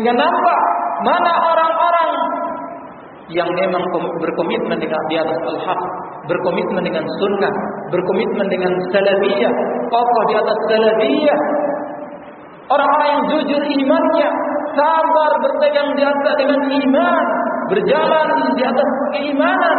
sehingga nampak mana orang-orang yang memang berkomitmen dengan di atas al-haq, berkomitmen dengan sunnah, berkomitmen dengan salafiyah, kokoh di atas salafiyah. Orang-orang yang jujur imannya, sabar berpegang di atas dengan iman, berjalan di atas keimanan.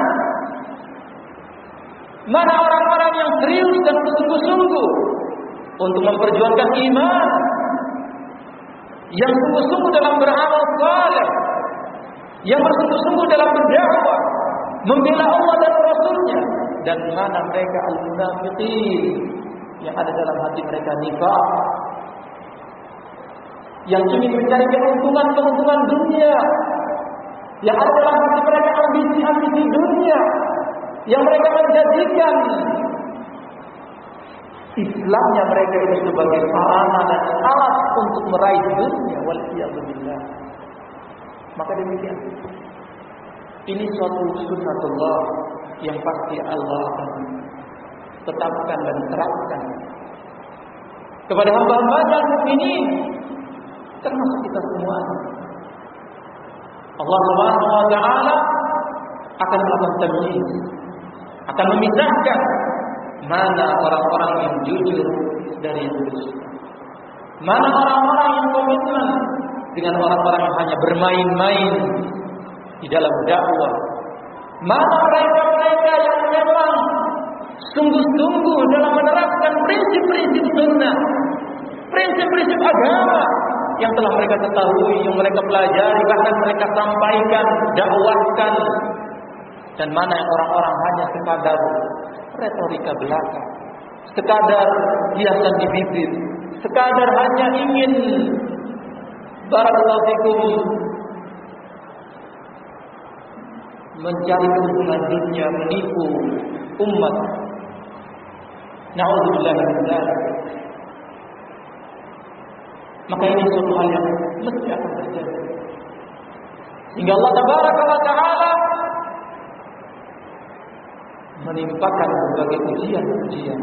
Mana orang-orang yang serius dan bersungguh-sungguh untuk memperjuangkan iman, yang sungguh-sungguh dalam beramal saleh, yang bersungguh-sungguh dalam berdakwah, membela Allah dan Rasulnya. Dan mana mereka al-munafiqin, yang ada dalam hati mereka nifaq, yang ingin mencari keuntungan dunia, yang ada dalam hati mereka ambisi dunia, yang mereka menjadikan Islamnya mereka itu sebagai sarana dan alat untuk meraih dunia. Waliyadzubillah. Maka demikian, ini suatu sunnatullah yang pasti Allah akan tetapkan dan terapkan kepada hamba-hamba mukminin, termasuk kita semua. Allah Subhanahu wa taala akan melakukan tamyiz, akan memisahkan mana orang-orang yang jujur dari yang dusta, mana orang-orang yang komitmen dengan orang-orang yang hanya bermain-main di dalam dakwah, mana mereka-mereka yang memang sungguh-sungguh dalam menerapkan prinsip-prinsip sunnah, prinsip-prinsip agama yang telah mereka ketahui, yang mereka pelajari, bahkan mereka sampaikan, dakwahkan. Dan mana yang orang-orang hanya sekadar retorika belaka, sekadar hiasan di bibir, sekadar hanya ingin barakallahu fikum mencari keuntungan dunia, menipu umat. Na'udzubillah min dzalik. Maka ini suatu hal yang mesti akan terjadi. Hingga Allah Tabaraka wa Ta'ala menimpakan berbagai ujian-ujian.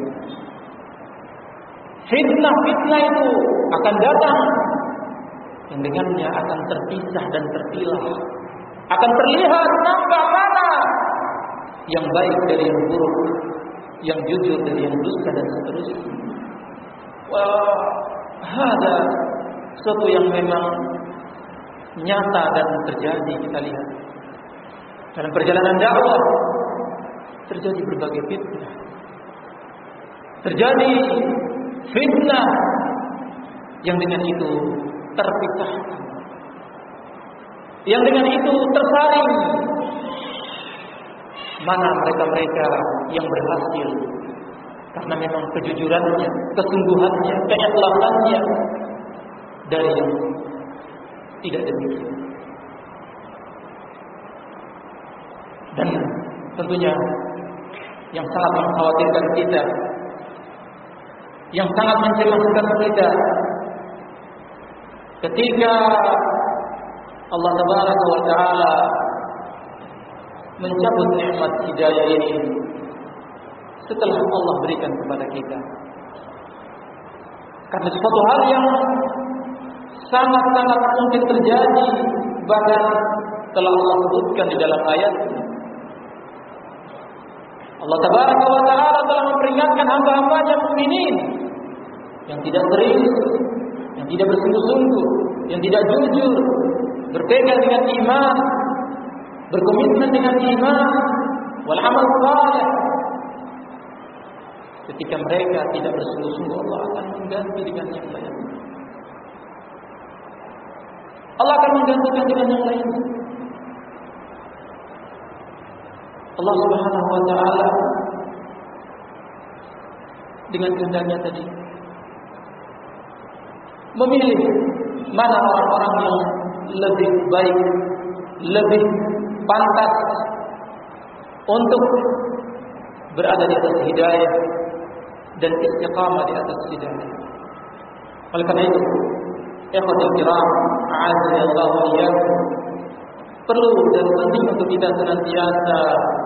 Fitnah-fitnah itu akan datang, yang dengannya akan terpisah dan terpilah, akan terlihat nampak mana yang baik dari yang buruk, yang jujur dari yang dusta, dan seterusnya. Wah, ada sesuatu yang memang nyata dan terjadi. Kita lihat dalam perjalanan dakwah terjadi berbagai fitnah, terjadi fitnah yang dengan itu terpisahkan, yang dengan itu tersaring. Mana mereka-mereka yang berhasil karena memang kejujurannya, kesungguhannya, keikhlasannya, dari yang tidak demikian. Dan tentunya yang sangat mengkhawatirkan kita, yang sangat mencemaskan kita, ketika Allah Tabaraka wa Ta'ala mencabut nikmat hidayah ini setelah Allah berikan kepada kita. Karena suatu hal yang sangat-sangat mungkin terjadi, bahkan telah Allah sebutkan di dalam ayat. Allah Tabaraka wa Ta'ala telah memperingatkan hamba-hambanya mukminin yang tidak serius, yang tidak bersungguh-sungguh, yang tidak jujur, berpegang dengan iman, berkomitmen dengan iman wal amal saleh. Ketika mereka tidak bersungguh-sungguh, Allah akan mengganti dengan yang lain. Allah akan menggantikan dengan yang lain. Allah Subhanahu wa Ta'ala dengan kehendaknya tadi memilih mana orang-orang yang lebih baik, lebih pantas untuk berada di atas hidayah dan istiqamah di atas hidayah. Oleh karena itu, ikhwatul kiram, a'azzani Allah wa iyyakum, perlu dan penting untuk kita senantiasa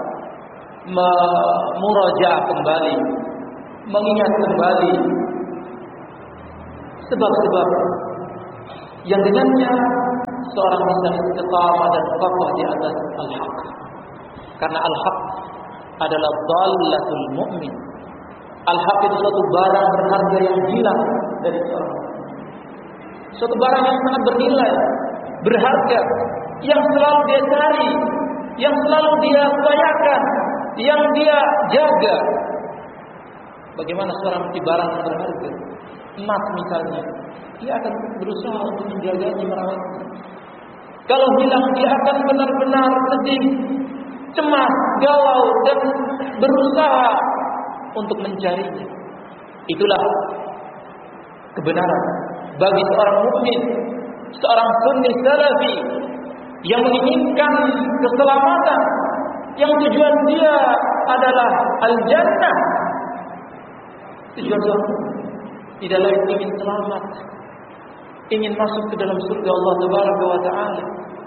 murajaah kembali, mengingat kembali sebab-sebab yang dengannya seorang bisa istiqamah dan kokoh di atas al-haq. Karena al-haq adalah dhallatul mu'min. Al-haq itu suatu barang berharga yang hilang dari seorang. Suatu barang yang sangat bernilai, berharga, yang selalu dia cari, yang selalu dia upayakan, yang dia jaga. Bagaimana seorang memiliki barang yang berharga? Emas misalnya, dia akan berusaha untuk menjaganya, merawatnya. Kalau hilang, dia akan benar-benar sedih, cemas, galau, dan berusaha untuk mencarinya. Itulah kebenaran bagi seorang mukmin, seorang sunni salafi yang menginginkan keselamatan, yang tujuan dia adalah al-jannah. Tujuan dia tidak lain ingin selamat, ingin masuk ke dalam surga Allah Tabaraka wa Ta'ala.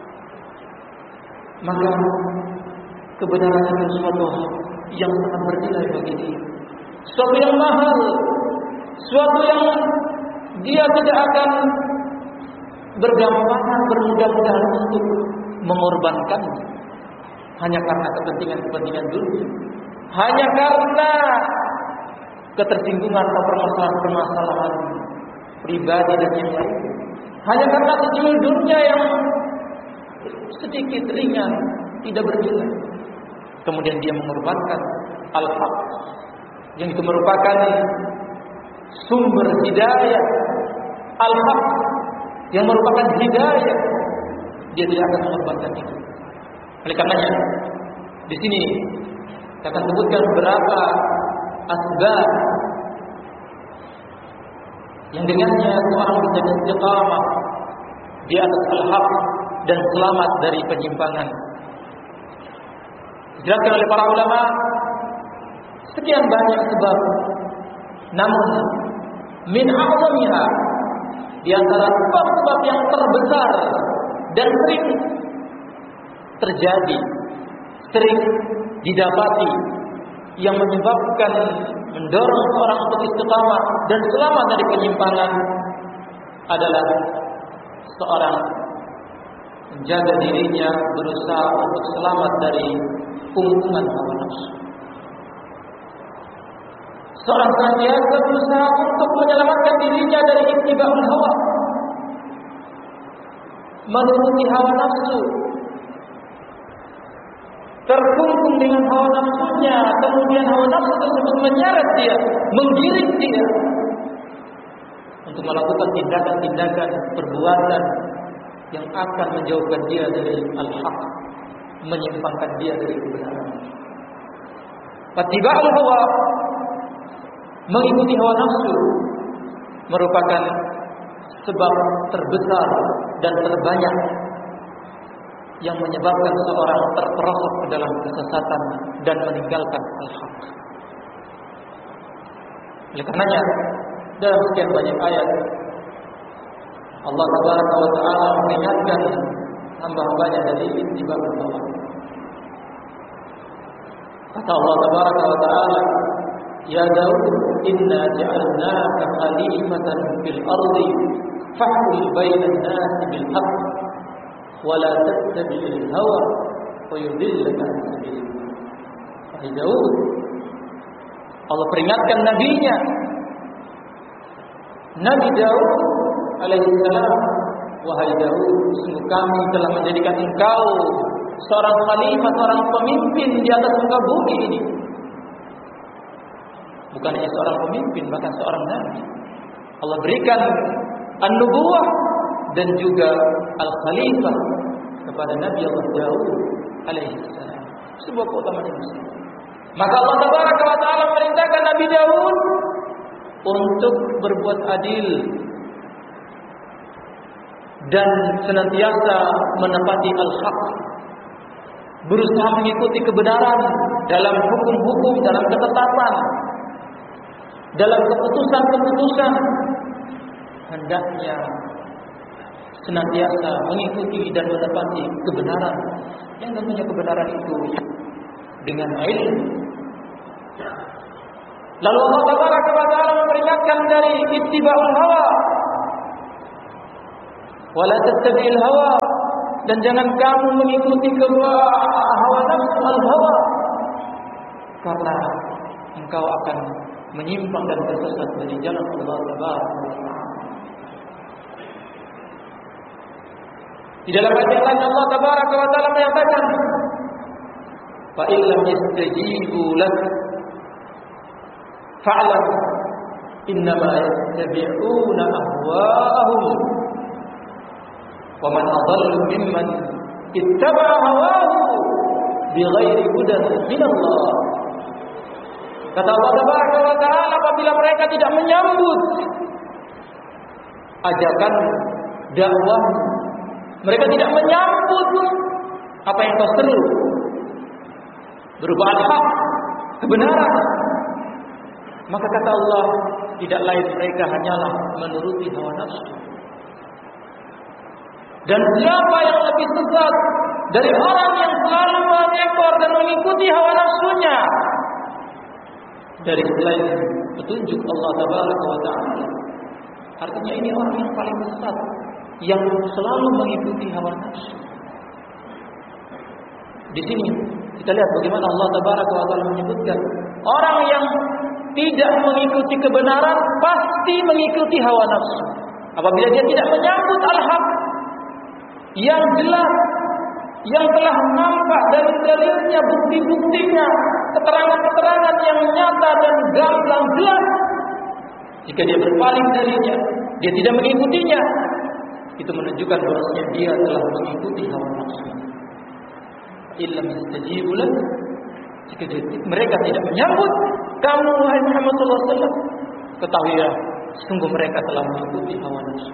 Maka kebenaran itu sesuatu yang sangat bernilai bagi dia, sesuatu yang mahal, sesuatu yang dia tidak akan bergampangan, bermudah-mudahan untuk mengorbankannya hanya karena kepentingan-kepentingan dunia, hanya karena ketersinggungan atau permasalahan-permasalahan pribadi dan yang lain, hanya karena tujuan dunia yang sedikit ringan, tidak bernilai. Kemudian dia mengorbankan al-haq, yang itu merupakan sumber hidayah, al-haq yang merupakan hidayah, dia tidak akan mengorbankan itu. Oleh karenanya, di sini saya akan sebutkan beberapa asbab yang dengannya seorang bisa istiqamah di atas al-haq dan selamat dari penyimpangan. Dijelaskan oleh para ulama sekian banyak sebab, namun min a'zamiha, di antara sebab-sebab yang terbesar dan sering terjadi, sering didapati, yang menyebabkan mendorong seorang untuk istiqamah dan selamat dari penyimpangan adalah seorang menjaga dirinya, berusaha untuk selamat dari kungkungan hawa nafsu. Seorang senantiasa berusaha untuk menyelamatkan dirinya dari ittiba'ul hawa, menuruti hawa nafsu, terkungkung dengan hawa nafsunya, kemudian hawa nafsu tersebut menyeret dia, menggiring dia untuk melakukan tindakan-tindakan, perbuatan yang akan menjauhkan dia dari al-haq, menyimpangkan dia dari kebenaran. Fattiba'ul hawa, mengikuti hawa nafsu, merupakan sebab terbesar dan terbanyak yang menyebabkan seorang terperosok ke dalam kesesatan dan meninggalkan al-haq. Oleh karenanya, dalam sekian banyak ayat Allah Tabaraka wa Ta'ala mengingatkan hamba-hambanya dari ittiba'ul hawa. Kata Allah Tabaraka wa Ta'ala, Ya Daud, inna ja'alnaka khalifatan fil ardi fahkum bainan nasi bil haqq wa la tattabi'il hawa wa yudillaka an sabilillah. Wahai Daud, Allah peringatkan nabinya, Nabi Daud alaihissalam, wahai Daud, sungguh kami telah menjadikan engkau seorang khalifah, seorang pemimpin di atas muka bumi ini. Bukan hanya seorang pemimpin, bahkan seorang nabi. Allah berikan an-nubuwah dan juga al-khalifah kepada Nabi Allah Daud alaihissalam. Sebuah keutamaan yang besar. Maka Allah Tabaraka wa Ta'ala memerintahkan Nabi Daud untuk berbuat adil dan senantiasa menepati al-haq, berusaha mengikuti kebenaran dalam hukum-hukum, dalam ketetapan, dalam keputusan-keputusan. Hendaknya senantiasa mengikuti dan menepati kebenaran, yang tentunya kebenaran itu dengan ilmu. Lalu Allah Tabaraka wa Ta'ala memperingatkan dari ittiba'ul hawa, wala tattabi'il hawa dan jangan kamu mengikuti hawa nafsu al-hawa, karena engkau akan menyimpang dan tersesat dari jalan Allah Tabaraka wa Ta'ala. Di dalam ayat yang lain Allah Tabaraka wa Ta'ala menyatakan, "Fa illam yastajibu lak fa'lam innama yattabi'una ahwa'ahum wa man adallu mimman ittaba'a hawahu bighairi hudan min Allah." Kata Allah Tabaraka wa Ta'ala, apabila mereka tidak menyambut ajakan dakwah, mereka tidak menyambut apa yang kau seru berupa al-haq, kebenaran, maka kata Allah, tidak lain mereka hanyalah menuruti hawa nafsu. Dan siapa yang lebih sesat dari orang yang selalu mengekor dan mengikuti hawa nafsunya dari selain petunjuk Allah Tabaraka wa Ta'ala. Artinya ini orang yang paling sesat, yang selalu mengikuti hawa nafsu. Di sini kita lihat bagaimana Allah Tabaraka wa Ta'ala menyebutkan orang yang tidak mengikuti kebenaran pasti mengikuti hawa nafsu. Apabila dia tidak menyambut al-haq yang jelas, yang telah nampak dari dalilnya, bukti-buktinya, keterangan-keterangan yang nyata dan gamblang jelas, jika dia berpaling darinya, dia tidak mengikutinya, itu menunjukkan bahwasanya dia telah mengikuti hawa nafsu. Illam yastajibu lak, jika mereka tidak menyambut kamu wahai Muhammad sallallahu alaihi wasallam, ketahuilah sungguh mereka telah mengikuti hawa nafsu.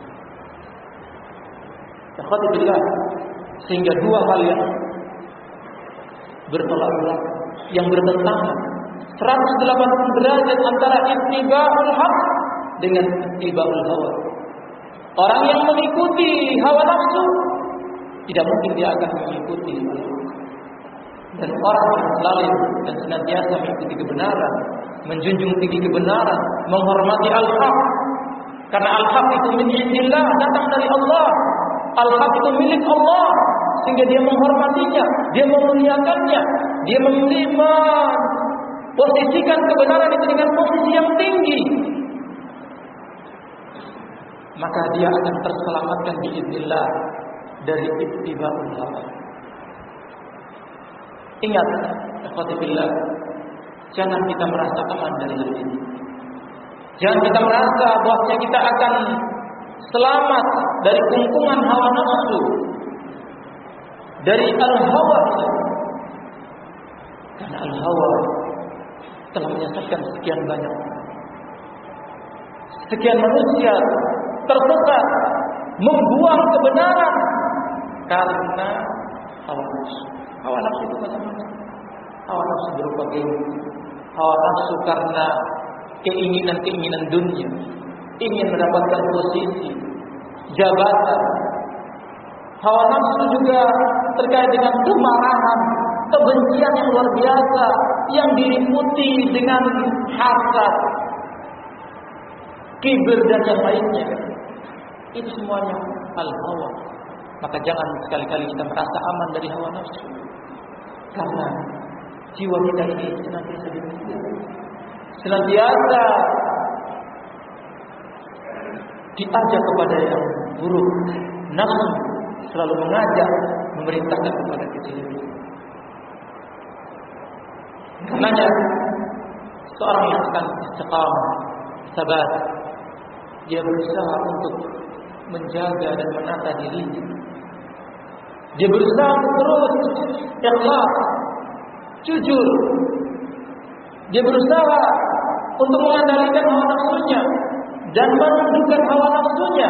Takhati billah, sehingga dua hal yang bertolak belakang, yang bertentangan 180 derajat antara ittiba'ul haq dengan ittiba'ul hawa. Orang yang mengikuti hawa nafsu tidak mungkin dia akan mengikuti al-haq. Dan orang yang selalu dan senantiasa mengikuti kebenaran, menjunjung tinggi kebenaran, menghormati al-haq, karena al-haq itu min indillah, datang dari Allah. Al-haq itu milik Allah, sehingga dia menghormatinya, dia memuliakannya, dia posisikan kebenaran itu dengan posisi yang tinggi. Maka dia akan terselamatkan biiznillah dari ittiba'ul hawa. Ingat, ikhwati fillah, jangan kita merasa aman dari hal ini. Jangan kita merasa bahwa kita akan selamat dari kungkungan hawa nafsu, dari al-hawa. Karena al-hawa telah menyesatkan sekian banyak, sekian manusia tersesat, membuang kebenaran karena hawa nafsu. Hawa nafsu itu macam-macam. Hawa nafsu berupa gengsi, hawa nafsu karena keinginan-keinginan dunia, ingin mendapatkan posisi, jabatan. Hawa nafsu juga terkait dengan kemarahan, kebencian yang luar biasa, yang diliputi dengan hasad, kibir dan yang lainnya. Itu semuanya al-hawa. Maka jangan sekali-kali kita merasa aman dari hawa nafsu, karena jiwa kita ini senantiasa demikian, senantiasa diajak kepada yang buruk. Nafsu selalu mengajak, memerintahkan kepada kejelekan. Karenanya seorang yang akan istiqamah, sabar, dia berusaha untuk menjaga dan menata dirinya. Dia berusaha untuk terus ikhlas, jujur. Dia berusaha untuk mengendalikan hawa nafsunya dan menundukkan hawa nafsunya.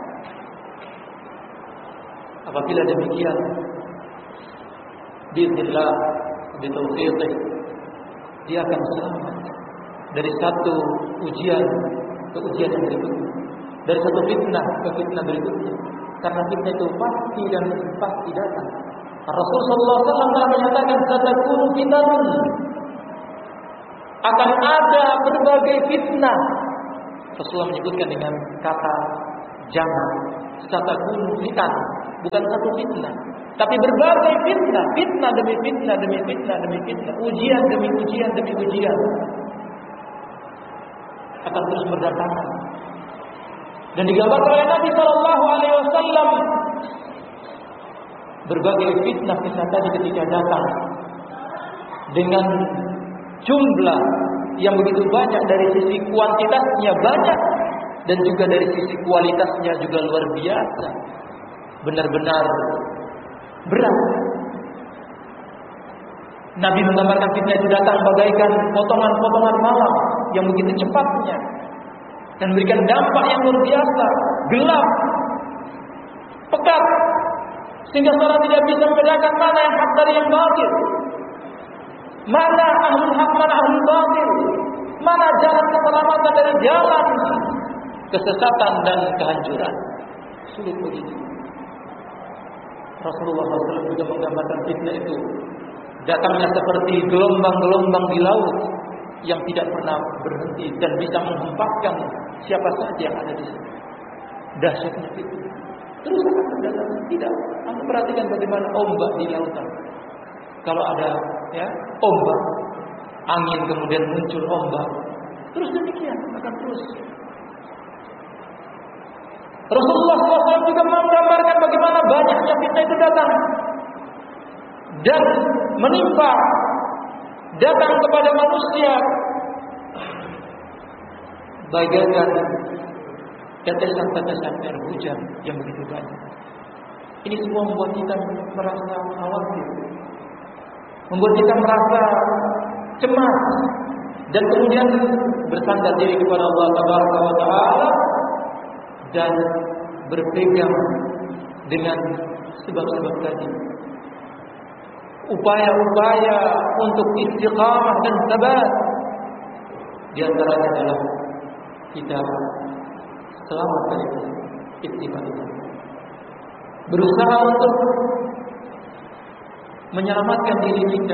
Apabila demikian, biiznillah, bitaufiqih, dia akan selamat dari satu ujian ke ujian yang berikutnya, dari satu fitnah ke fitnah berikutnya. Karena fitnah itu pasti dan pasti datang. Rasulullah SAW telah menyatakan, satakunu fitanun, akan ada berbagai fitnah. Rasulullah menyebutkan dengan kata jamak, satakunu fitan, bukan satu fitnah, tapi berbagai fitnah, fitnah demi fitnah demi fitnah demi fitnah, ujian demi ujian demi ujian akan terus berdatangan. Dan digambarkan oleh Nabi Shallallahu Alaihi Wasallam berbagai fitnah-fitnah tadi ketika datang dengan jumlah yang begitu banyak, dari sisi kuantitasnya banyak dan juga dari sisi kualitasnya juga luar biasa, benar-benar berat. Nabi menggambarkan fitnah itu datang bagaikan potongan-potongan malam yang begitu cepatnya dan memberikan dampak yang luar biasa, gelap, pekat, sehingga seorang tidak bisa membedakan mana yang hak dari yang batil, mana ahlul hak, mana ahlul batil, mana jalan keselamatan dari jalan kesesatan dan kehancuran. Sulit begitu. Rasulullah SAW juga menggambarkan fitnah itu datangnya seperti gelombang-gelombang di laut yang tidak pernah berhenti dan bisa menghempaskan siapa saja yang ada di sana. Dahsyatnya itu. Terus akan datang. Tidak. Anda perhatikan bagaimana ombak di lautan. Kalau ada ombak, angin kemudian muncul ombak, terus demikian akan terus. Rasulullah SAW juga menggambarkan bagaimana banyaknya fitnah itu datang dan menimpa, datang kepada manusia bagaikan tetesan-tetesan air hujan yang begitu banyak. Ini semua membuat kita merasa khawatir, membuat kita merasa cemas, dan kemudian bersandar diri kepada Allah Taala dan berpegang dengan sebab-sebab tadi. Upaya-upaya untuk istiqamah dan sabar, di antaranya adalah kita selamat dari ittiba itu. Berusaha untuk menyelamatkan diri kita,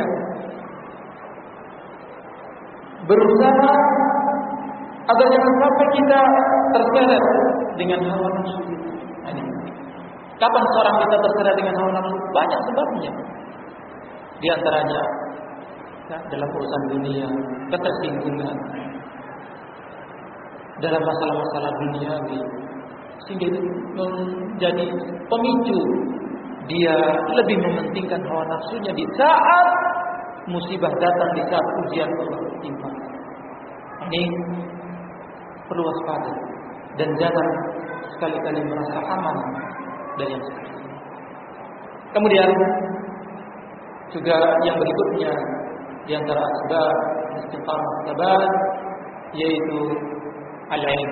berusaha agar jangan sampai kita terseret dengan hawa nafsu. Kapan seorang kita terseret dengan hawa nafsu? Banyak sebabnya. Di antaranya dalam urusan dunia, ketersinggungan dalam masalah-masalah duniawi, sehingga itu menjadi pemicu dia lebih mementingkan hawa nafsunya di saat musibah datang, di saat ujian Allah timpa. Ini perlu waspada dan jangan sekali-kali merasa aman dari yang seperti ini. Kemudian juga yang berikutnya di antara asbab istiqamah sabar yaitu al-ilm.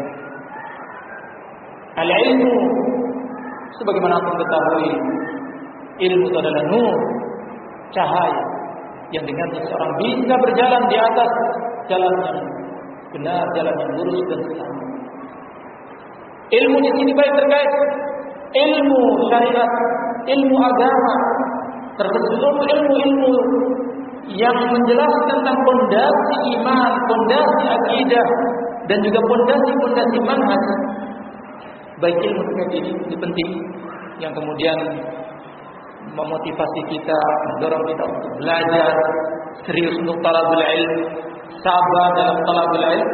Al-ilmu, sebagaimana kita ketahui, ilmu itu adalah nur, cahaya yang dengannya seorang bisa berjalan di atas jalan yang benar, jalan yang lurus dan selamat. Ilmu di sini baik terkait ilmu syariat, ilmu agama, termasuk ilmu-ilmu yang menjelaskan tentang pondasi iman, pondasi akidah, dan juga pondasi-pondasi manhaj. Baik ilmu terkait ini penting, yang kemudian memotivasi kita, mendorong kita untuk belajar serius untuk talabul ilm, sabar dalam talabul ilm.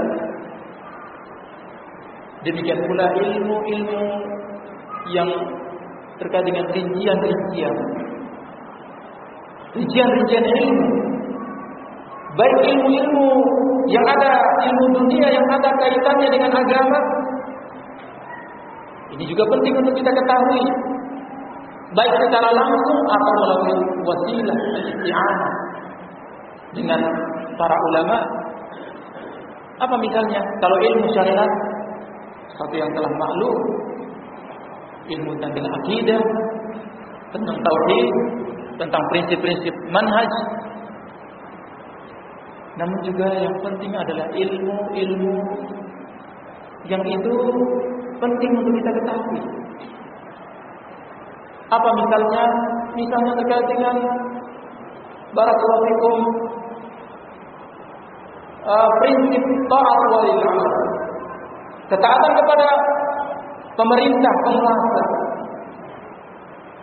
Demikian pula ilmu-ilmu yang terkait dengan rincian-rincian ilmu, baik ilmu-ilmu yang ada, ilmu dunia yang ada kaitannya dengan agama. Ini juga penting untuk kita ketahui, baik secara langsung atau melalui wasilah isti'anah dengan para ulama. Apa misalnya? Kalau ilmu syariat, satu yang telah maklum, ilmu tentang akidah, tentang tauhid, tentang prinsip-prinsip manhaj. Namun juga yang penting adalah ilmu-ilmu yang itu penting untuk kita ketahui. Apa misalnya? Misalnya terkait dengan barakallahu fikum prinsip ta'at walil amal, ketaatan kepada pemerintah, penguasa.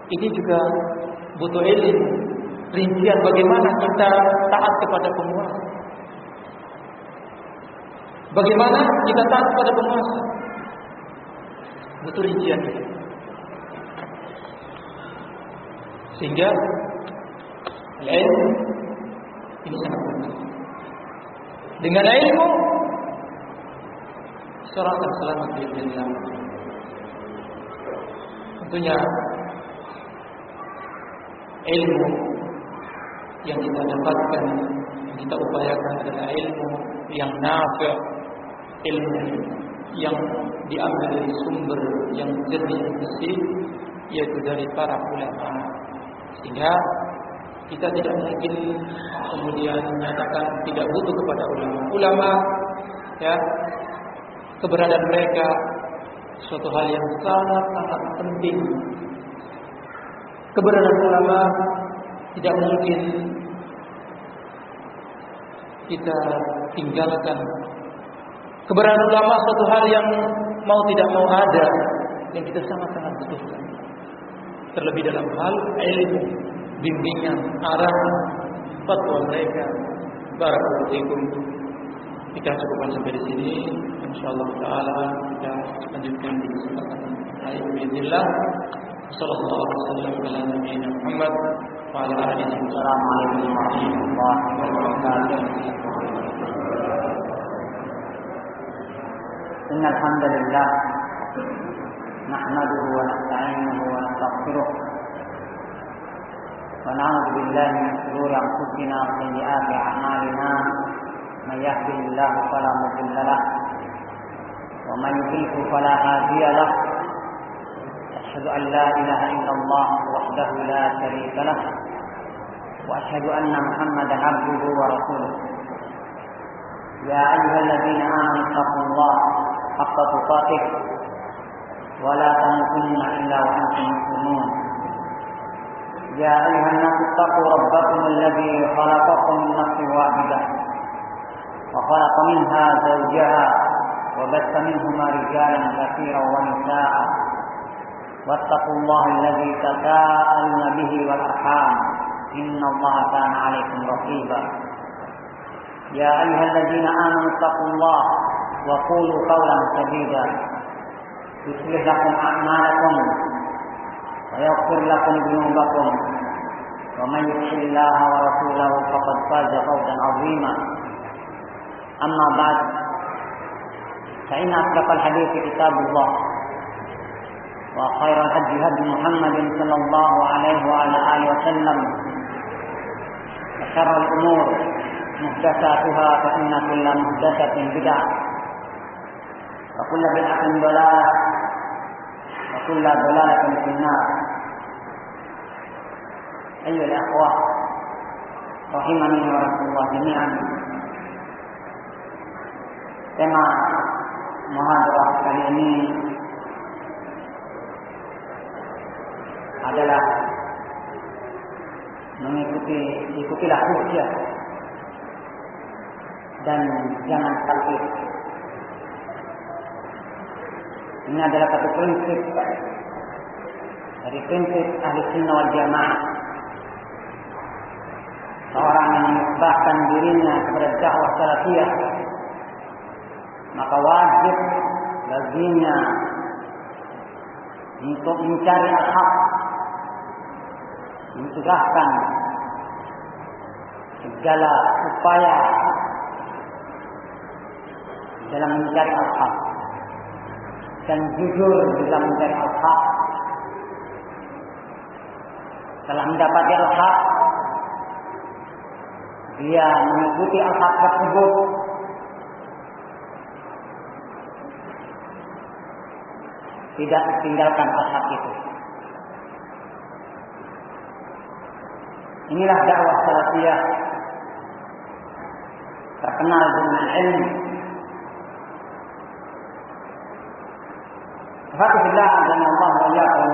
ini juga butuh ilmu, rincian bagaimana kita taat kepada penguasa. Bagaimana kita taat kepada penguasa? Butuh rincian. Sehingga ilmu ini sangat penting. Dengan ilmu seorang akan selamat di dunia. Tentunya ilmu yang kita dapatkan, yang kita upayakan adalah ilmu yang nafi', ilmu yang diambil dari sumber yang jernih bersih, yaitu dari para ulama. Sehingga kita tidak mungkin kemudian menyatakan tidak butuh kepada ulama. Ulama, ya, keberadaan mereka suatu hal yang sangat penting. Keberadaan ulama tidak mungkin kita tinggalkan. Keberadaan ulama suatu hal yang mau tidak mau ada, yang kita sangat butuhkan. Terlebih dalam hal ilmu, bimbingan, arahan, fatwa mereka. Barakallahu fiikum. Kita cukupkan sampai di sini. Insyaallah taala kita lanjutkan di kesempatan lain bismillah. Sallallahu alaihi wasallam ala nabiyina Muhammad wa ala alihi warahmatullahi wabarakatuh. Innal hamdalillah nahmaduhu wa nasta'inuhu wa nastaghfiruh wa na'udzu billahi min shururi anfusina wa sayyiati a'malina. من يهده الله فلا مضل له ومن يضلل فلا هادي له. أشهد أن لا إله إلا الله وحده لا شريك له وأشهد أن محمدا عبده ورسوله. يا أيها الذين آمنوا اتقوا الله حق تقاته ولا تموتن إلا وأنتم مسلمون. يا أيها الناس اتقوا ربكم الذي خلقكم من نفس واحدة وخلق منها زوجها وبث منهما رجالا كثيرا ونساء واتقوا الله الذي تساءلون به والأرحام إن الله كان عليكم رقيبا. يا أيها الذين آمنوا اتقوا الله وقولوا قولا سديدا يصلح لكم أعمالكم ويغفر لكم ذنوبكم ومن يطع الله ورسوله فقد فاز فوزا عظيما. أما بعد فإن أصدق الحديث كتاب الله وخير الهدي هدي محمد صلى الله عليه وعلى آله وسلم وشر الأمور محدثاتها فإن كل محدثة بدعة وكل بدعة ضلالة وكل ضلالة في النار. أيها الأخوة رحمني ورحمة الله جميعا. Tema muhadarah kali ini adalah ikutilah hujjah dan jangan takut. Ini adalah satu prinsip dari prinsip ahli sunnah wal jamaah. Seorang yang menyebabkan dirinya kepada dakwah salafiyah, maka wajib baginya untuk mencari al-haq, mencegahkan segala upaya dalam mencari al-haq dan jujur dalam mencari al-haq. Setelah mendapati al-haq, dia mengikuti al-haq tersebut tidak tinggalkan al-haq itu. Inilah dakwah salafiyah terkenal dengan ilmu. Alhamdulillah azza Allah wa iyyakum.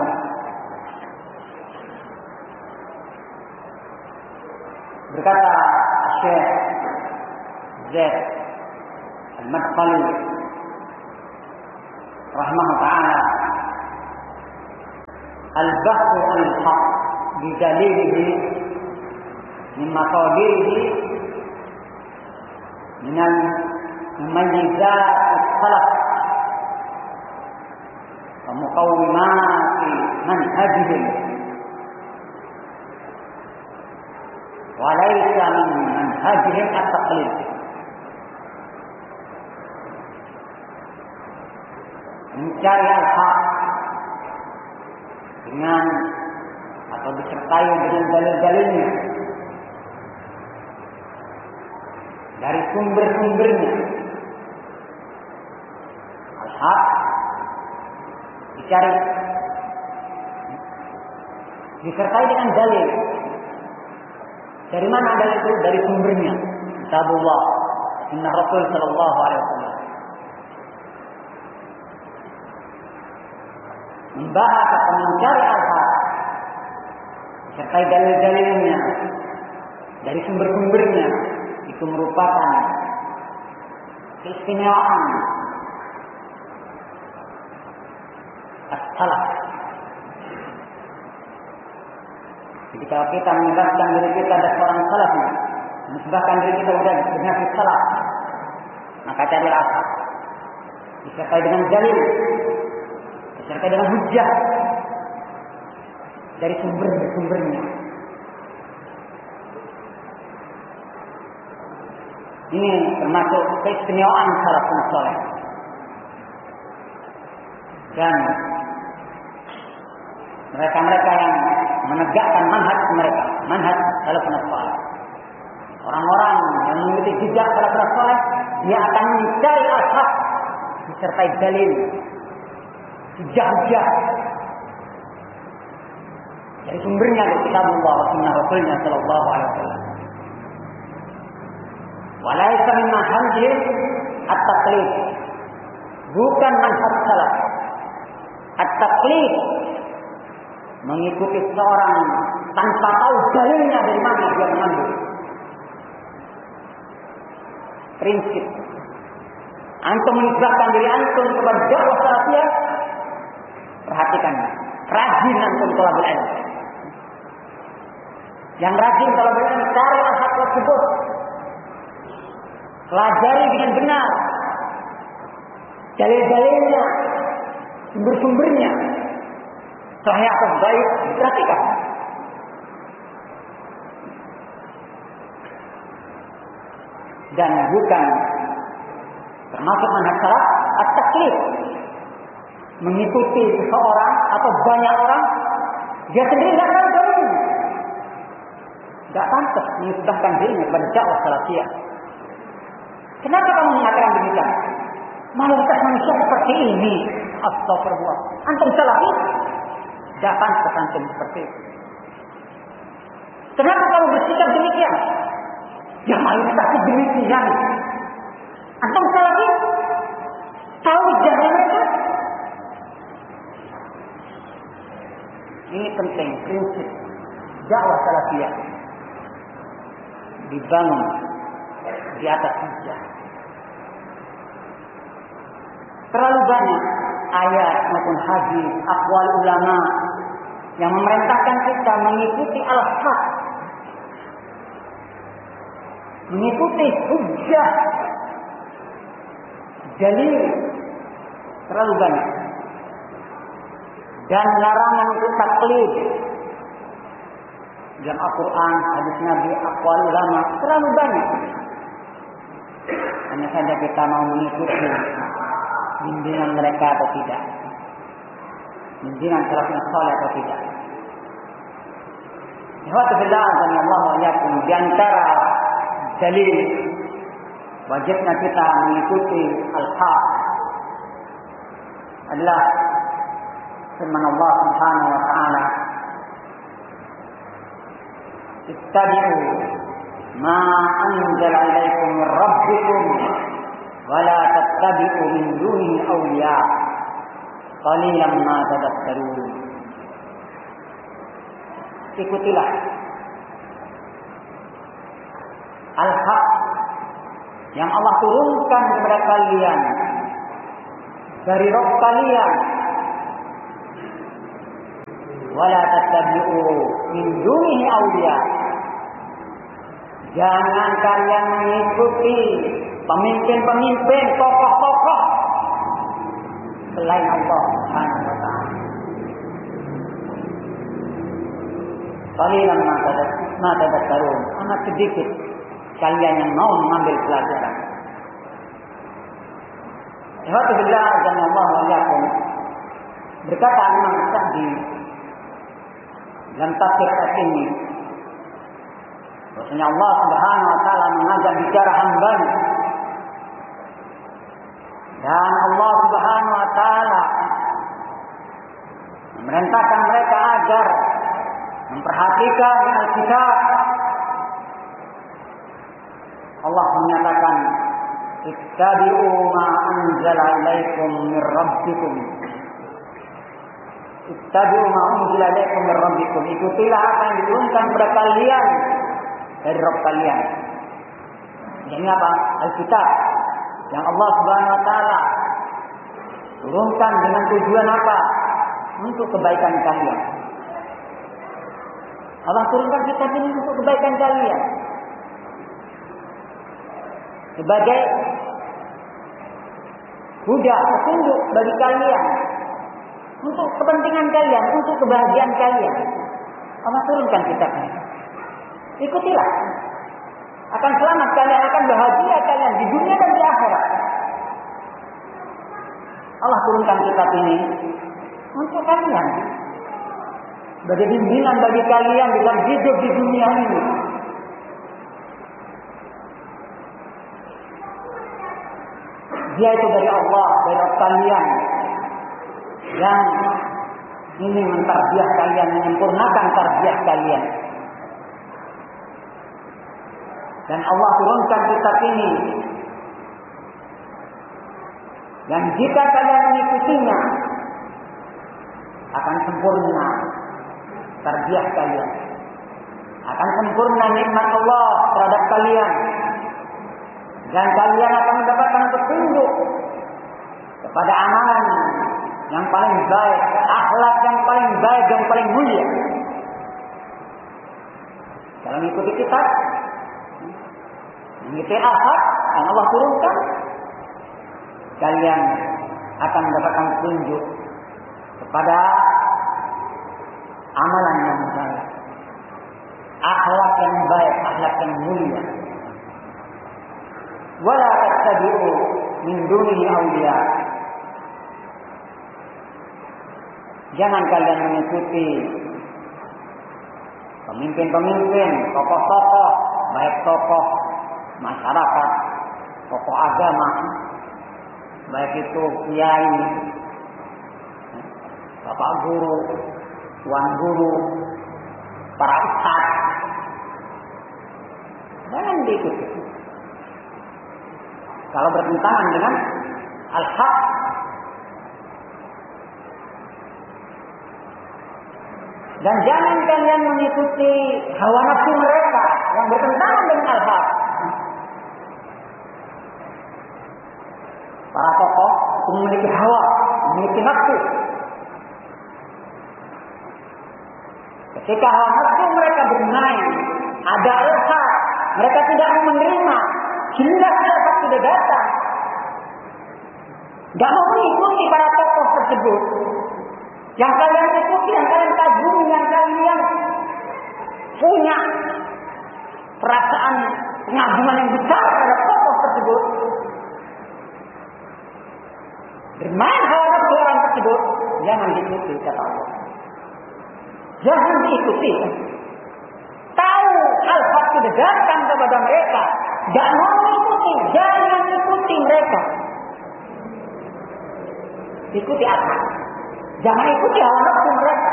Berkata Syekh Zaid Al-Madkhali rahimahullah ta'ala, al-bahthu al-haq bidalilihi min maqadirihi min al-mumayyizat al-salaf wa muqawwimati manhajihim wa laysa min manhajihim at-taqlid. Mencari al-haq dengan atau disertai dengan dalil-dalilnya dari sumber-sumbernya. Al-haq dicari disertai dengan dalil. Dari mana dalil itu? Dari sumbernya. Kitabullah, sunnah Rasul sallallahu alaihi wasallam. Membahas atau mencari al-haq serta dalil-dalilnya dari sumber-sumbernya itu merupakan keistimewaan as-salaf. Jadi kalau kita menyebabkan diri kita ada seorang salaf, menyebabkan diri kita sudah dengan salaf, maka cari al-haq disertai dengan dalil, disertai dengan hujjah dari sumber-sumbernya. Ini termasuk keistimewaan salafus saleh. Dan mereka-mereka yang menegakkan manhaj mereka, manhaj salafus saleh. Orang-orang yang mengikuti jejak salafus saleh, dia akan mencari al-haq disertai dalil, hujjah dari sumbernya dari kitabullah wa sunnah Rasulnya sallallahu alaihi wasallam. Walaysa min manhajih at-taqlid. Bukan manhaj salaf. At-taqlid mengikuti seorang tanpa tahu dalilnya dari mana dia mengambil. Prinsip antum menisbahkan diri antum kepada dakwah salafiyah, perhatikan, rajin antum thalabul ilm. Yang rajin thalabul ilm, cari al-haq tersebut, pelajari dengan benar dalil-dalilnya, sumber-sumbernya, sahih atau baik, perhatikan. Dan bukan termasuk manhaj salaf at-taqlid, mengikuti seseorang atau banyak orang, dia sendiri tidak tahu dalilnya, tidak pantas menisbahkan dirinya kepada dakwah salafiyah. Kenapa kamu mengatakan demikian? Mayoritas manusia seperti ini. Astagfirullah. Antum salafi? Tidak pantas antum seperti itu. Kenapa kamu bersikap demikian? Ya mayoritas demikian. Antum salafi? Tahu jalan mereka? Ini penting, prinsip dakwah salafiyah dibangun di atas hujjah. Terlalu banyak ayat maupun hadis, aqwal ulama yang memerintahkan kita mengikuti al-haq, mengikuti hujjah, dalil, terlalu banyak. Dan larangan untuk taklid dalam Al-Quran, hadis Nabi, aqwal ulama, terlalu banyak. Hanya saja kita mau mengikuti bimbingan mereka atau tidak, bimbingan salafus saleh atau tidak. Alhamdulillah, Allah wa iyyakum, di antara dalil wajibnya kita mengikuti al-haq adalah firman Allah Subhanahu wa taala, ittabi'u ma anzala ilaikum min rabbikum wa la tattabi'u min dunihi awliya qalilan ma tadhakkarun. Ikutilah al-haq yang Allah turunkan kepada kalian dari Rabb kalian, Wala tattabi'u min dunihi awliya. Jangan kalian mengikuti pemimpin-pemimpin, tokoh-tokoh selain Allah Subhanahu wa taala. Qalilan ma tadakkarun. Amat sedikit kalian yang mau mengambil pelajaran. Alhamdulillah dan Allah waliyakum. Berkata Imam Sa'di dalam tafsir ini, bahwasanya Allah Subhanahu wa taala mengajak bicara hamba-Nya. Dan Allah Subhanahu wa taala memerintahkan mereka agar memperhatikan Alkitab. Allah menyatakan, ittabi'u ma anzala ilaikum mir rabbikum. Ittabi'u ma unzila ilaikum mir rabbikum. Ikutilah apa yang diturunkan kepada kalian dari Rabb kalian. Ini apa? Alkitab yang Allah Subhanahu wa taala turunkan dengan tujuan apa? Untuk kebaikan kalian. Allah turunkan kitab ini untuk kebaikan kalian. Sebagai huda, petunjuk bagi kalian. Untuk kepentingan kalian, untuk kebahagiaan kalian. Allah turunkan kitab ini. Ikutilah. Akan selamat kalian, akan bahagia kalian di dunia dan di akhirat. Allah turunkan kitab ini untuk kalian. Sebagai bimbingan bagi kalian dalam hidup di dunia ini. Dia itu dari Allah, dari kalian yang ini mentarbiah kalian, menyempurnakan tarbiah kalian. Dan Allah turunkan kitab ini. Dan jika kalian mengikutinya, akan sempurna tarbiah kalian. Akan sempurna nikmat Allah terhadap kalian. Dan kalian akan mendapatkan petunjuk kepada amalan yang paling baik, akhlak yang paling baik, yang paling mulia. Kalau mengikuti kitab, mengikuti akhlak yang Allah turunkan, kalian akan mendapatkan petunjuk kepada amalan yang baik, akhlak yang baik, akhlak yang mulia. Wala tattabi'u min dunihi awliya. Jangan kalian mengikuti pemimpin-pemimpin, tokoh-tokoh, baik tokoh masyarakat, tokoh agama, baik itu kiai, bapak guru, tuan guru, para ustaz. Jangan diikuti. Kalau bertentangan dengan al-haq. Dan jangan kalian mengikuti hawa nafsu mereka yang bertentangan dengan al-haq. Para tokoh memiliki hawa, memiliki nafsu. Ketika hawa nafsu mereka bermain, ada al-haq, mereka tidak mau menerima. Jelas al-haq sudah datang. Tidak mau mengikuti para tokoh tersebut. Yang kalian ikuti, yang kalian kagumi, yang kalian punya perasaan pengagungan yang besar terhadap tokoh tersebut. Bermain hawa nafsu orang tersebut, jangan diikuti kata Allah. Jangan diikuti. Tahu al-haq sudah datang kepada mereka, tidak mau mengikuti, jangan ikuti mereka. Ikuti al-haq. Jangan ikuti hawa nafsu mereka.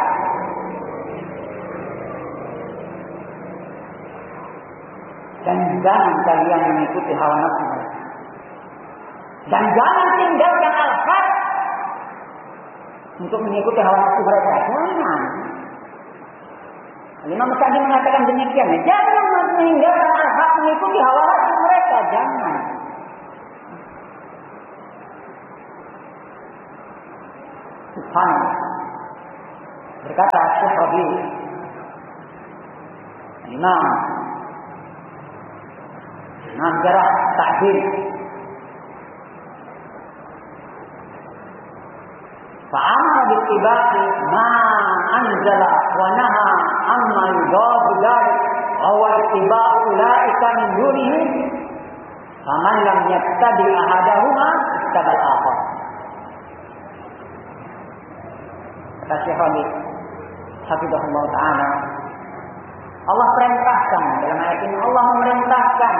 Dan jangan kalian mengikuti hawa nafsu mereka. Dan jangan tinggalkan al-haq untuk mengikuti hawa nafsu mereka. Jangan. Imam Sa'di mengatakan demikian. Jangan meninggalkan al-haq mengikuti hawa nafsu mereka. Jangan. Subhanallah. Berkata Syekh Rabi, Imam Jarah Ta'dil, fa'amara bittiba'i ma anzala wa naha amma yudadu dzalik wa ittiba'u ulaika min dunihi faman lam yattabi ahadahuma ittabal akhar. Kata Syekh Rabi hafizahullah ta'ala, Allah perintahkan dalam ayat ini, Allah memerintahkan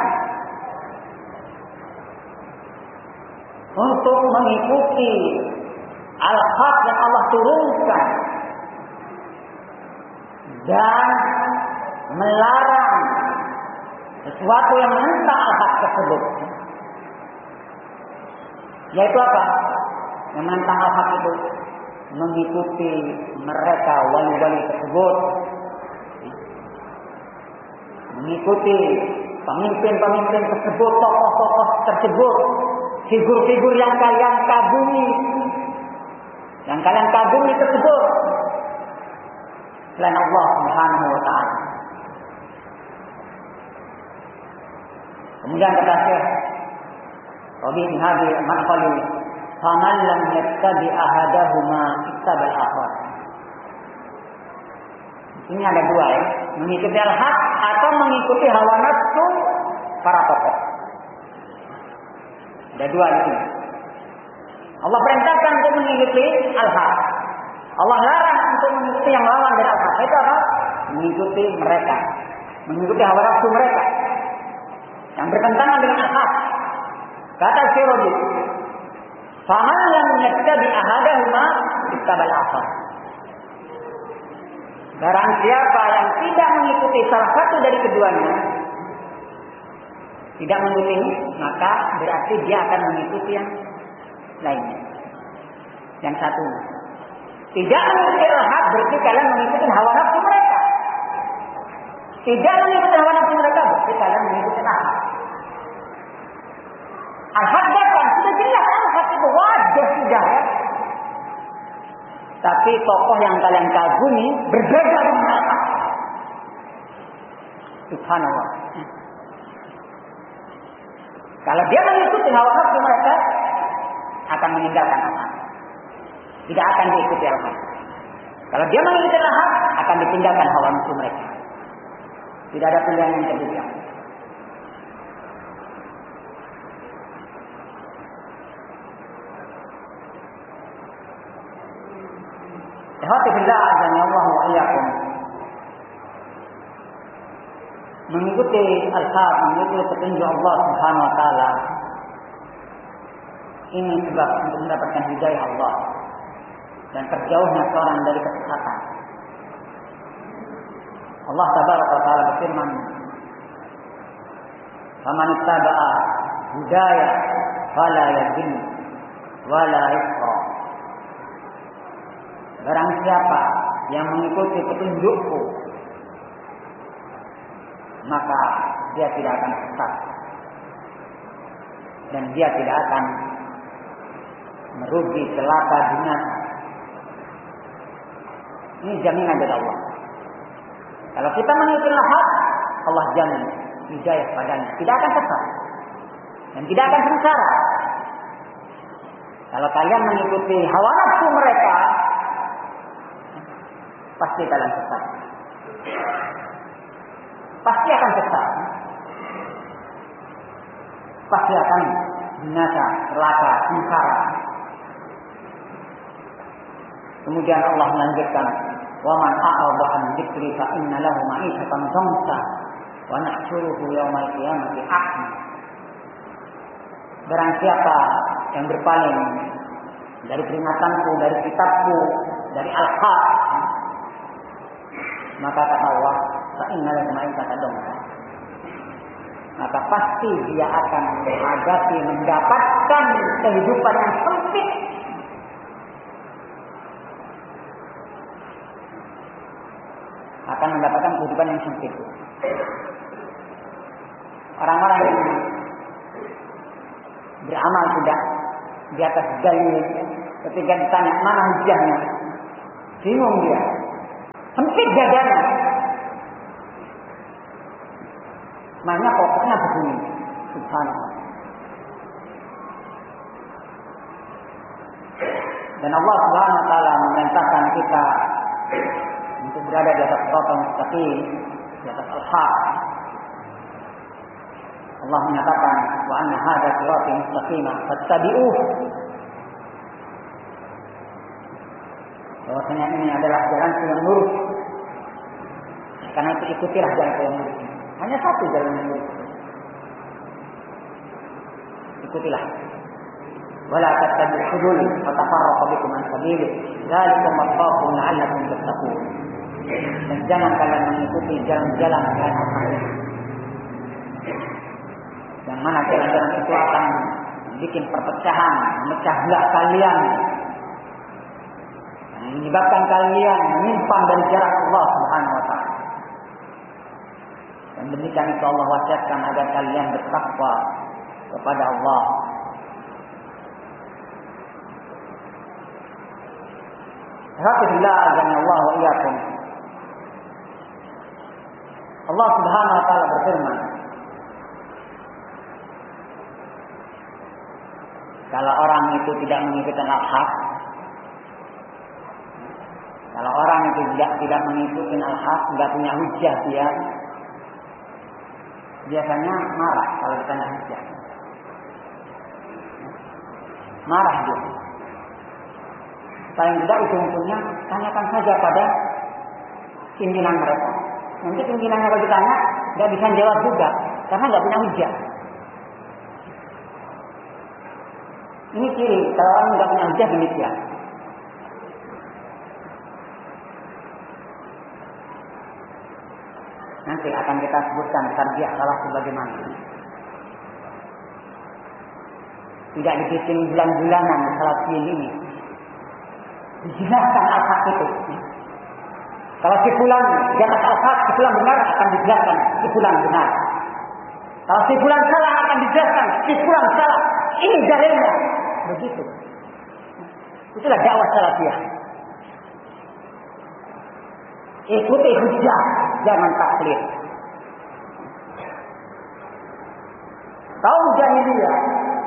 untuk mengikuti al-haq yang Allah turunkan dan melarang sesuatu yang menentang al-haq tersebut. Yaitu apa? Yang menentang al-haq itu mengikuti mereka wali-wali tersebut, mengikuti pemimpin-pemimpin tersebut, tokoh-tokoh tersebut, figur-figur yang kalian kagumi tersebut selain Allah Subhanahu wa ta'ala. Kemudian kata Syekh Rabi bin Hadi al-Madkhali, faman lam yattabi ahadahuma ittabal akhar. Ini ada dua ya, mengikuti al-haq atau mengikuti hawa nafsu para tokoh. Ada dua di sini. Allah perintahkan untuk mengikuti al-haq. Allah larang untuk mengikuti yang lawan dari al-haq. Itu apa? Mengikuti mereka, mengikuti hawa nafsu mereka yang bertentangan dengan al-haq. Kata Syirazi, faman lam yattabi ahadahuma ittabal akhar. Barang siapa yang tidak mengikuti salah satu dari keduanya, tidak mengikuti, maka berarti dia akan mengikuti yang lainnya. Yang satu, tidak mengikuti al-haq berarti kalian mengikuti hawa nafsu mereka. Tidak mengikuti hawa nafsu mereka berarti kalian mengikuti al-haq. Al-haq datang, sudah jelas al-haq itu wajah sudah ya. Tapi tokoh yang kalian kagumi berbeda dengan al-haq. Subhanallah. Kalau dia mengikuti hawa nafsu mereka, akan meninggalkan al-haq. Tidak akan diikuti al-haq. Kalau dia mengikuti al-haq, akan ditinggalkan hawa nafsu mereka. Tidak ada pilihan yang ketiga. Alhamdulillah azan Allah wa iyyakum. Mengikuti al-haq, mengikuti petunjuk Allah Subhanahu wa taala, ini sebab untuk mendapatkan hidayah Allah dan terjauhnya seorang dari kesesatan. Allah tabaraka wa taala berfirman, "Faman ittaba'a hudaya fala yadhil wala yashqa." Barang siapa yang mengikuti petunjukku, maka dia tidak akan sesat dan dia tidak akan merugi, celaka, binasa. Ini jaminan dari Allah. Kalau kita mengikuti al-haq, Allah jamin hidayah padanya, tidak akan sesat dan tidak akan sengsara. Kalau kalian mengikuti hawa nafsu mereka, pasti kalian sesat. Pasti akan sesat. Pasti akan binasa, celaka, sengsara. Kemudian Allah melanjutkan, "Wa man a'rada 'an dzikri fa inna lahu ma'ishatan dhanka wa nahsyuruhu yaumal qiyamati a'ma." Barang siapa yang berpaling dari peringatanku, dari kitabku, dari al-haq, maka kata Allah, fa inna lahu ma'ishatan dhanka, maka pasti dia akan menghadapi, mendapatkan kehidupan yang sempit. Akan mendapatkan kehidupan yang sempit. Orang-orang yang beramal tidak di atas dalil, ketika ditanya mana hujahnya, bingung dia. sempit dadanya. Makanya pokoknya begini. Subhanallah. Dan Allah Subhanahu wa taala memerintahkan kita untuk berada di atas siratal mustaqim, di atas al-haq. Allah menyatakan, "Wa anna hadza sirati mustaqima fattabi'uh." Bahwasanya ini adalah jalan yang lurus. Karena itu ikutilah jalan yang lurus. Hanya satu jalan yang lurus. Ikutilah. Wala tattabi'u subul fatafarraqu bikum an sabilih. Dzalikum wasaqakum la'allakum tattaqun. Dan jangan kalian mengikuti jalan-jalan yang lain. Yang mana jalan-jalan itu akan bikin perpecahan, memecah belah kalian, menyebabkan kalian menyimpang dari jarak Allah Subhanahu wa taala. Dan demikian itu Allah wasiatkan agar kalian bertakwa kepada Allah. Alhamdulillah azza wa iyyakum. Allah Subhanahu wa taala berfirman, kalau orang itu tidak mengikuti al-haq, kalau orang itu tidak mengikuti al-haq, tidak punya hujjah dia, biasanya marah kalau ditanya hujjah. Marah dia. Paling tidak ujung-ujungnya tanyakan saja pada pimpinan mereka. Nanti pimpinannya kalau ditanya nggak bisa jawab juga karena nggak punya hujjah. Ini ciri kalau orang nggak punya hujjah demikian. Nanti akan kita sebutkan tarbiyah salah sebagaimana. Tidak dibikin bulan-bulanan salah ini. Dijelaskan al-haq itu. Kalau si fulan di atas al-haq, si fulan benar akan dijelaskan si fulan benar. Kalau si fulan salah akan dijelaskan si fulan salah. Ini dalilnya. Begitu. Itulah dakwah salafiyah. Ikuti hujjah, jangan taklid. Kaum jahiliyah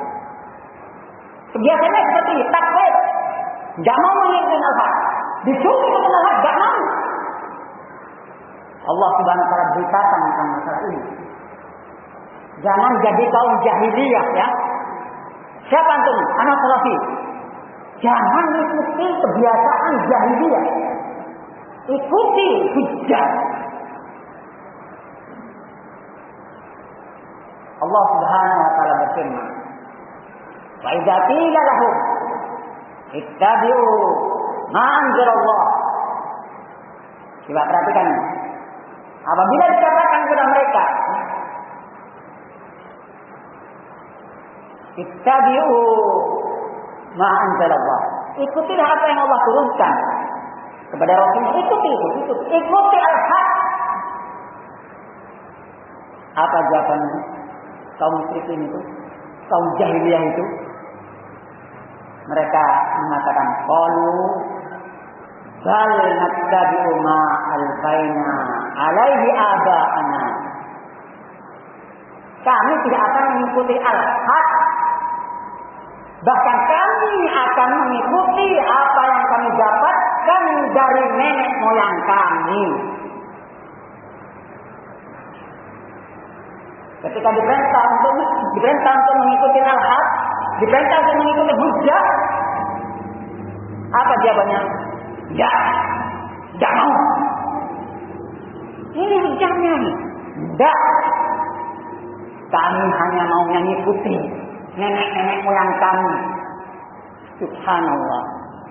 biasanya seperti taklid, tidak mau mengikuti al-haq, disuruh mengikuti al-haq, tidak mau. Allah Subhanahu wa taala beritakan tentang masalah ini. Jangan jadi kaum jahiliyah ya. Siapa antum? Anak salafi. Jangan ikuti kebiasaan jahiliyah. Ikuti hujjah. Allah Subhanahu wa taala berfirman, "Wa idza qila lahum ittabi'u ma anzalallah." Coba perhatikan. Apabila dikatakan kepada mereka, ittabi'u ma anzalallah, ikutilah apa yang Allah turunkan kepada Rasulnya, ikuti al-haq. Apa jawabannya? Kaum musyrikin itu, kaum jahiliyah itu, mereka mengatakan, qalu bal nattabi'u ma alfaina alaihi aba'ana. Kami tidak akan mengikuti al-haq, bahkan kami akan mengikuti apa yang kami dapatkan dari nenek moyang kami. Ketika diperintah untuk mengikuti al-haq, diperintah untuk mengikuti hujjah, apa jawabannya? Ya, tidak mau. Ini hujjahnya nih. Tidak. Kami hanya mau mengikuti nenek-nenek moyang kami. Subhanallah.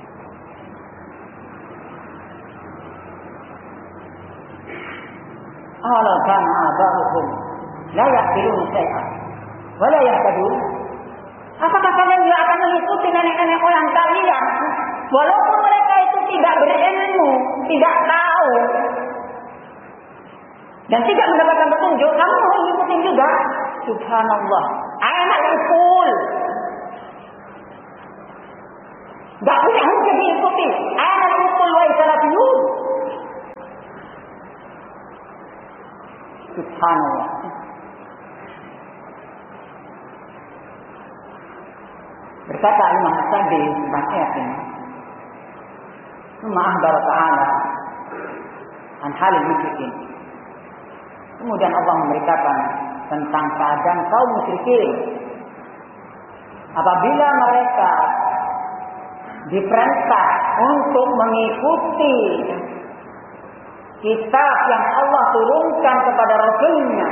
Ala kana aba'uhum la yaqilun syai'an wa la yahtadun. Apakah kalian juga akan mengikuti nenek-nenek moyang kalian walaupun mereka itu tidak berilmu, tidak tahu dan tidak mendapatkan petunjuk, kamu mau mengikuti juga? Subhanallah. Anak ukul, gak punya hujah diikuti. Anak ukul wa salafiyun. Subhanallah. Berkata Imam As-Sa'di tentang ayat ini, "Summa akhbara ta'ala an halil musyrikin." Kemudian Allah memberitakan tentang keadaan kaum musyrikin apabila mereka diperintah untuk mengikuti kitab yang Allah turunkan kepada Rasulnya,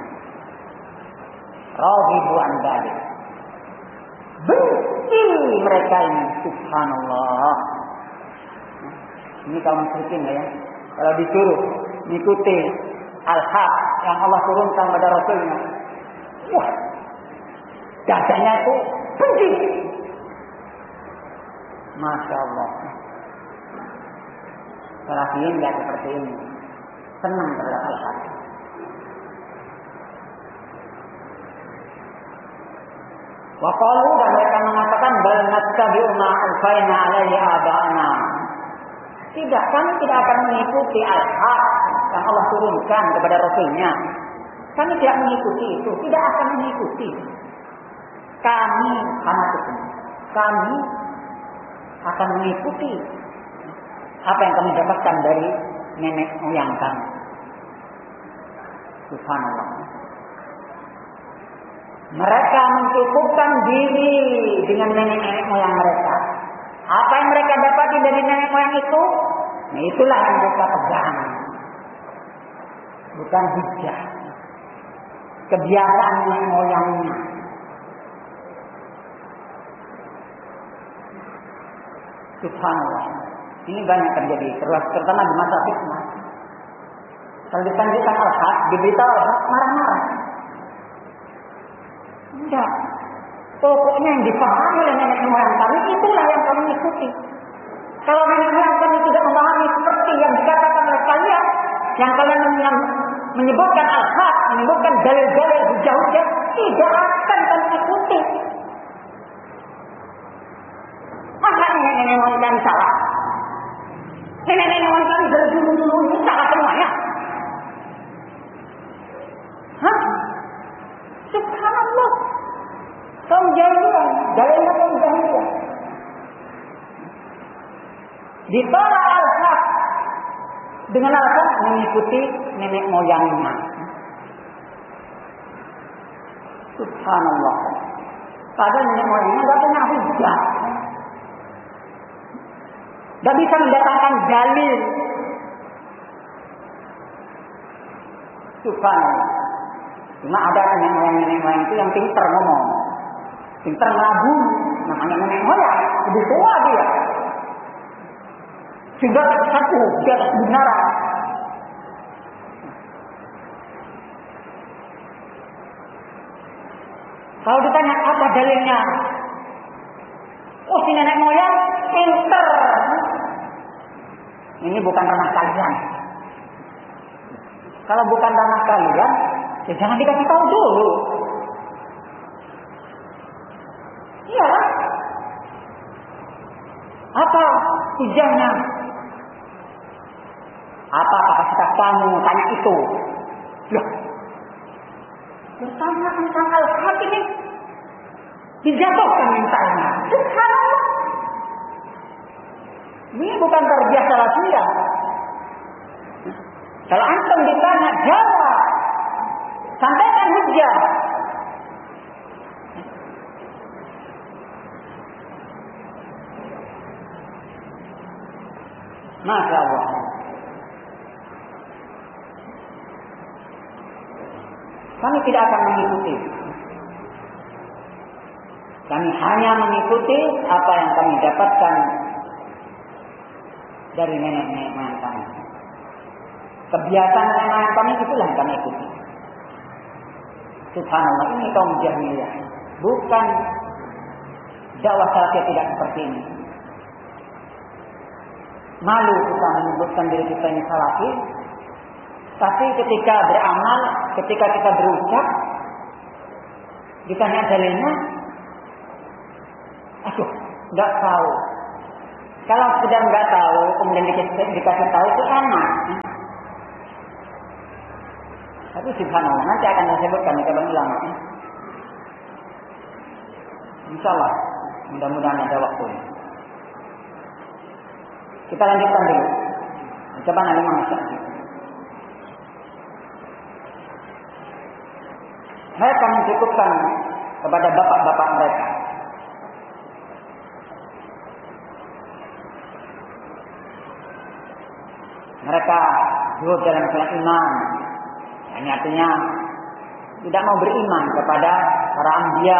raghibu an dzalik, benci mereka ini. Subhanallah. Ini kaum musyrikin ya. Kalau disuruh mengikuti al-haq yang Allah turunkan kepada Rasulnya, wah, dadanya itu benci. Masya Allah. Salafiyin tidak seperti ini, senang terhadap al-haq. Wa qalu, dan mereka mengatakan bal nattabi'u ma alfaina alaihi aba'ana. Tidak, kami tidak akan mengikuti al-haq yang Allah turunkan kepada Rasulnya. Kami tidak mengikuti itu, tidak akan mengikuti. Kami akan mengikuti apa yang kami dapatkan dari nenek moyang kami. Subhanallah. Mereka mencukupkan diri dengan nenek moyang mereka. Apa yang mereka dapati dari nenek moyang itu, nah itulah yang mereka pegang. Bukan hujah. Kebiasaan nenek moyangnya. Subhanallah. Ini banyak terjadi, terutama di masa fitnah. Kalau ditanyakan al-haq, diberitahu al-haq, marah-marah. Enggak. Pokoknya yang dipahami oleh nenek moyang kami, itulah yang kami ikuti. Kalau nenek moyang kami tidak memahami seperti yang dikatakan oleh kalian, yang kalian menyebutkan al-haq, menyebutkan dalil-dalil hujah-hujah, tidak akan kami ikuti. Masa nenek moyang kami salah? Nenek moyang kami dari dulu-dulu ini salah semuanya? Hah? Subhanallah. Kaum jahiliyah, dalilnya kaum jahiliyah. Ditolak al-haq dengan alasan mengikuti nenek moyangnya. Subhanallah. Padahal nenek moyangnya tidak punya hujah. Tidak bisa mendatangkan dalil. Subhanallah. Cuma ada nenek moyang itu yang pintar ngomong, pintar ngelagu, namanya nenek moyang, lebih tua dia. Sehingga satu di atas kebenaran. Kalau ditanya apa dalilnya, oh si nenek moyang pintar. Ini bukan ranah kalian. Kalau bukan ranah kalian, ya jangan dikasih tahu dulu. Iya. Apa hujahnya? Apa kapasitas kamu tanya itu? Loh. Bertanya tentang al-haq ini dijatuhkan mentalnya. Subhanallah. Ini bukan tarbiyah salafiyah. Kalau antum ditanya, jawab. Sampaikan hujjah. Masya Allah. Kami tidak akan mengikuti. Kami hanya mengikuti apa yang kami dapatkan dari nenek moyang kami. Kebiasaan nenek moyang kami itulah yang kami ikuti. Subhanallah, ini kaum jahiliyah. Bukan dakwah salafiyah tidak seperti ini. Malu kita menyebutkan diri kita ini salafi, tapi ketika beramal, ketika kita berucap, ditanya dalilnya, aduh, nggak tahu. Kalau sudah nggak tahu, kemudian dikasih tahu itu enak. Tapi subhanallah, nanti akan saya sebutkan di cabang ulama. Insyaallah, mudah-mudahan ada waktu. Kita lanjutkan dulu. Ucapan Al-Imam Syafi'i. Mereka mencukupkan kepada bapak-bapak mereka. Mereka duduk dalam kelas iman. Ini artinya tidak mau beriman kepada para anbiya.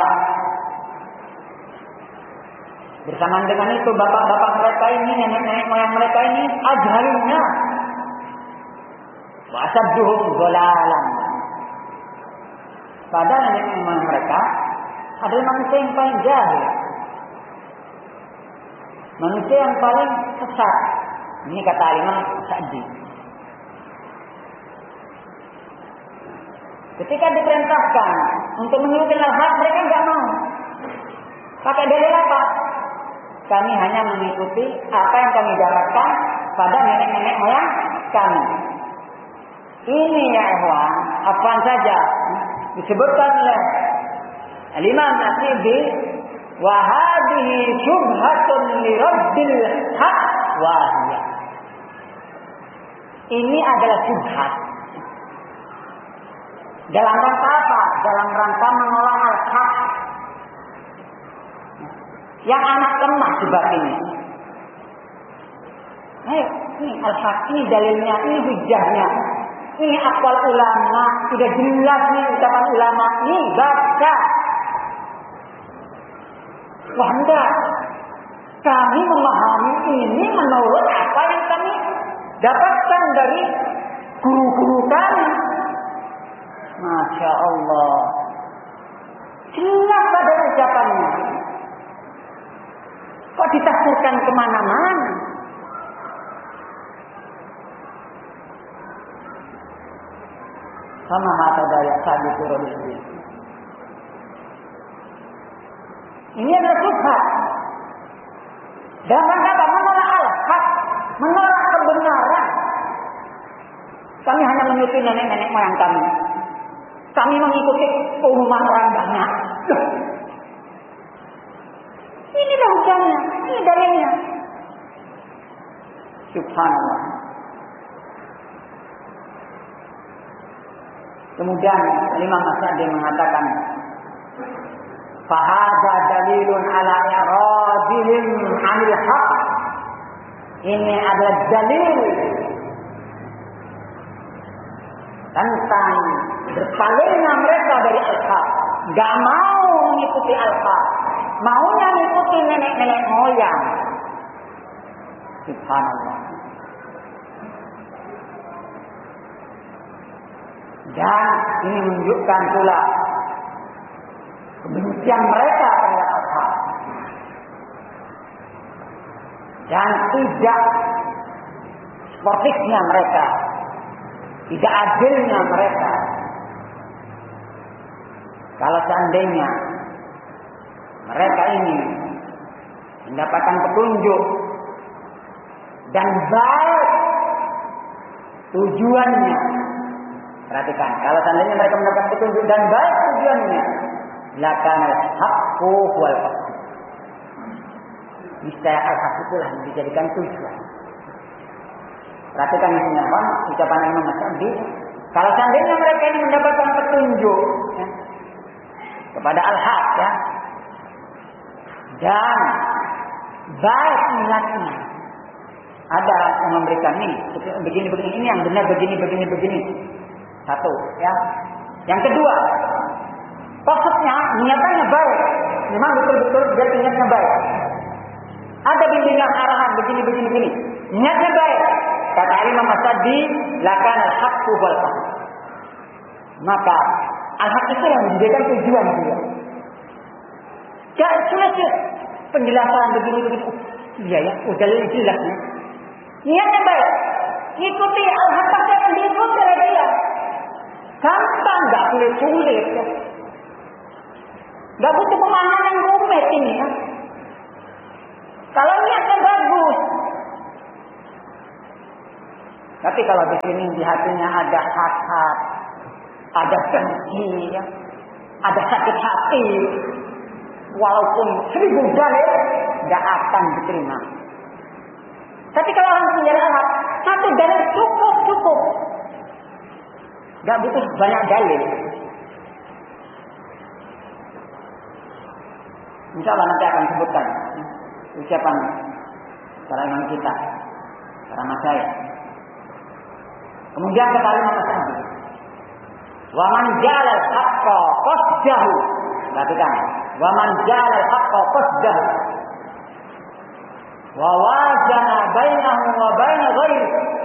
Bersamaan dengan itu bapak-bapak mereka ini, nenek-nenek moyang mereka ini ajhalunna wa asadduhum dhalalan. Padahal nenek moyang mereka adalah manusia yang paling jahil, manusia yang paling sesat. Ini kata Imam Sa'di. Ketika diperintahkan untuk mengikuti al-haq, mereka enggak mau. Pakai dalil apa? Kami hanya mengikuti apa yang kami dapatkan pada nenek-nenek moyang kami. Ini ya ikhwan, apaan saja disebutkan oleh Al-Imam Sa'di, wa hadhihi syubhatun li rabbil haq wa hiya. Ini adalah syubhat. Dalam rangka apa? Dalam rangka menolak al-haq. Yang anak lemah sebab ini. Ayo, ini al-haq, ini dalilnya, ini hujahnya. Ini aqwal ulama, sudah jelas nih ucapan ulama. Ini baca. Wah enggak. Kami memahami ini menurut apa yang kami dapatkan dari guru-guru kami. Masya Allah. Jelas pada ucapannya. Kok ditafsirkan kemana-mana? Sama mata daya sabi turun ini. Ini adalah syubhat. Dalam rangka apa? Menolak al-haq, menolak kebenaran. Kami hanya mengikuti nenek-nenek moyang kami. Kami mengikuti keumuman orang banyak. Ini dah hujahnya, ini dalilnya. Subhanallah. Kemudian Imam Sa'di mengatakan, fahadha dalilun ala i'radihim 'anil haq. Ini adalah dalil tentang berpalingnya mereka dari al-haq. Gak mau mengikuti al-haq, maunya mengikuti nenek-nenek moyang. Subhanallah. Dan ini menunjukkan pula kebencian mereka terhadap al-haq dan tidak sportifnya mereka, tidak adilnya mereka. Kalau seandainya mereka ini mendapatkan petunjuk dan baik tujuannya, perhatikan, kalau seandainya mereka mendapat petunjuk dan baik tujuannya, lakanal haqqu wal haqq. Niscaya al-haq itulah yang dijadikan tujuan. Perhatikan ini apa? Ucapan Imam Sa'di. Kalau seandainya mereka ini mendapatkan petunjuk ya, kepada al-haq ya, dan baik niatnya, ada yang memberikan ini begini-begini, ini yang benar begini. Satu ya. Yang kedua, maksudnya niatannya baik, memang betul-betul dia niatnya baik. Ada bimbingan arahan begini, niatnya baik. Kata Imam Sa'di, lakan al-haqqu wal haqq. Maka al-haq itu yang menjadikan tujuan dia. Gak sulit penjelasan begini. Iya ya, udah jelas ya. Niatnya baik, ikuti al-haq pasti akan diikuti oleh dia. Gampang, gak sulit ya. Gak butuh pemahaman yang rumit ini ya. Kalau niatnya bagus. Tapi kalau di sini di hatinya ada hasad, ada dengki, ya, ada sakit hati, walaupun 1000 dalil nggak akan diterima. Tapi kalau orang punya akhlak, 1 dalil cukup, nggak butuh banyak dalil. Insya Allah nanti akan sebutkan ucapan para imam kita, para masyayikh. Kemudian kembali mengatakan, wa man ja'ala al-haqqa qasdahu. Perhatikan, wa man ja'ala al-haqqa qasdahu wa wazana bainahu wa bain ghairihi